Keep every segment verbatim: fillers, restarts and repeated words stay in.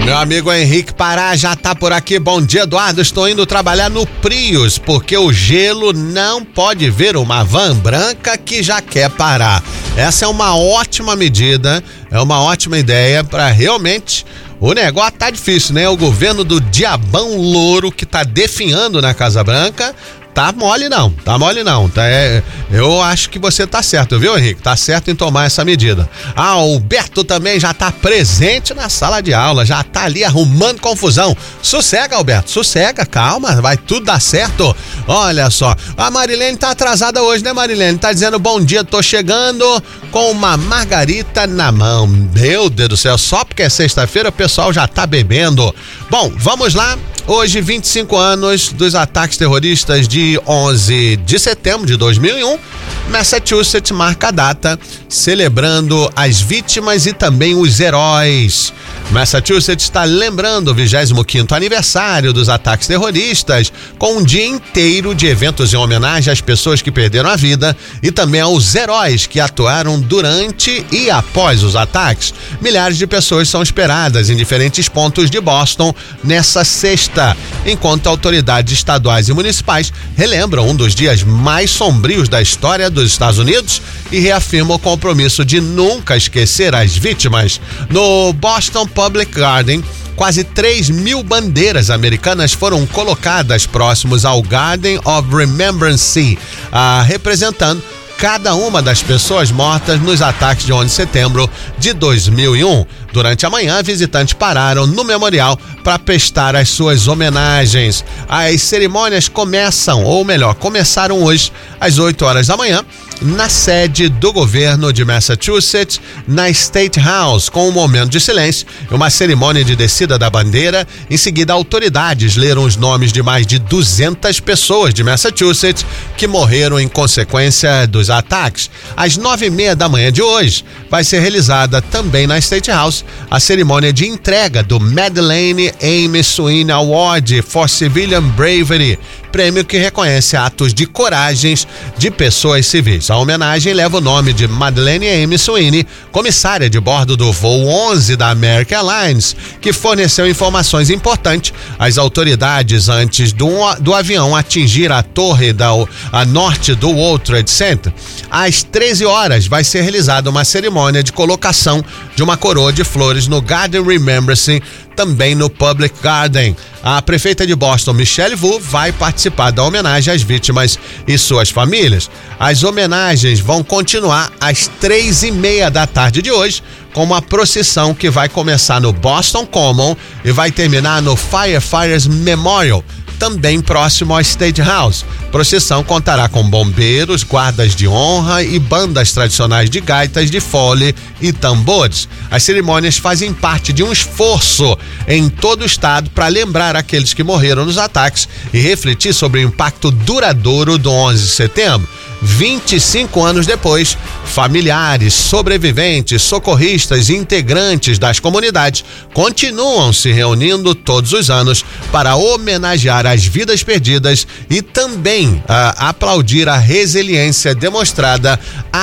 Meu amigo Henrique Pará já tá por aqui. Bom dia, Eduardo. Estou indo trabalhar no Prius, porque o gelo não pode ver uma van branca que já quer parar. Essa é uma ótima medida, é uma ótima ideia para realmente... O negócio tá difícil, né? O governo do Diabão Louro que tá definhando na Casa Branca, tá mole não, tá mole não. Tá, é, eu acho que você tá certo, viu, Henrique? Tá certo em tomar essa medida. Ah, o Alberto também já tá presente na sala de aula, já tá ali arrumando confusão. Sossega, Alberto, sossega, calma, vai tudo dar certo. Olha só, a Marilene tá atrasada hoje, né, Marilene? Tá dizendo bom dia, tô chegando com uma margarita na mão. Meu Deus do céu, só porque é sexta-feira o pessoal já tá bebendo. Bom, vamos lá. Hoje, vinte e cinco anos dos ataques terroristas de onze de setembro de dois mil e um. Massachusetts marca a data, celebrando as vítimas e também os heróis. Massachusetts está lembrando o vigésimo quinto aniversário dos ataques terroristas, com um dia inteiro de eventos em homenagem às pessoas que perderam a vida e também aos heróis que atuaram durante e após os ataques. Milhares de pessoas são esperadas em diferentes pontos de Boston nessa sexta, enquanto autoridades estaduais e municipais relembram um dos dias mais sombrios da história dos Estados Unidos e reafirmam o compromisso de nunca esquecer as vítimas. No Boston Public Garden, quase três mil bandeiras americanas foram colocadas próximos ao Garden of Remembrance, ah, representando cada uma das pessoas mortas nos ataques de onze de setembro de dois mil e um. Durante a manhã, visitantes pararam no memorial para prestar as suas homenagens. As cerimônias começam, ou melhor, começaram hoje às oito horas da manhã, na sede do governo de Massachusetts, na State House, com um momento de silêncio e uma cerimônia de descida da bandeira. Em seguida, autoridades leram os nomes de mais de duzentas pessoas de Massachusetts que morreram em consequência dos ataques. Às nove e meia da manhã de hoje, vai ser realizada também na State House a cerimônia de entrega do Madeleine Amy Sweeney Award for Civilian Bravery, prêmio que reconhece atos de coragens de pessoas civis. A homenagem leva o nome de Madeleine Amy Sweeney, comissária de bordo do voo onze da American Airlines, que forneceu informações importantes às autoridades antes do, do avião atingir a torre da, a norte do World Trade Center. Às treze horas vai ser realizada uma cerimônia de colocação de uma coroa de flores no Garden Remembrance, também no Public Garden. A prefeita de Boston, Michelle Wu, vai participar da homenagem às vítimas e suas famílias. As homenagens vão continuar às três e meia da tarde de hoje, com uma procissão que vai começar no Boston Common e vai terminar no Firefighters Memorial, também próximo ao State House. Procissão contará com bombeiros, guardas de honra e bandas tradicionais de gaitas de fole e tambores. As cerimônias fazem parte de um esforço em todo o estado para lembrar aqueles que morreram nos ataques e refletir sobre o impacto duradouro do onze de setembro. vinte e cinco anos depois, familiares, sobreviventes, socorristas e integrantes das comunidades continuam se reunindo todos os anos para homenagear as vidas perdidas e também a, aplaudir a resiliência demonstrada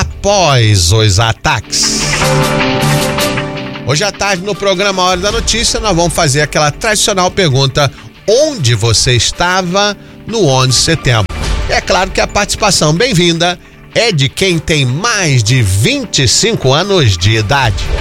após os ataques. Hoje à tarde, no programa Hora da Notícia, nós vamos fazer aquela tradicional pergunta: onde você estava no onze de setembro? É claro que a participação bem-vinda é de quem tem mais de vinte e cinco anos de idade.